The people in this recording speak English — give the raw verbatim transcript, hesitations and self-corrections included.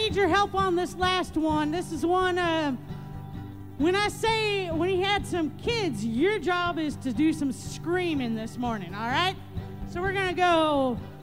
need your help on this last one. This is one, uh, when I say, when he had some kids, your job is to do some screaming this morning, all right? So we're going to go